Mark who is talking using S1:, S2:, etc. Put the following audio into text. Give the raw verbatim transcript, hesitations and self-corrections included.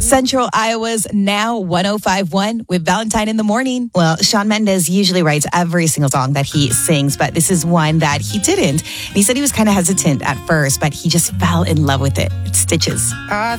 S1: Central Iowa's Now one oh five point one with Valentine in the Morning.
S2: Well, Shawn Mendes usually writes every single song that he sings, but this is one that he didn't. And he said he was kind of hesitant at first, but he just fell in love with it. It's Stitches.
S3: I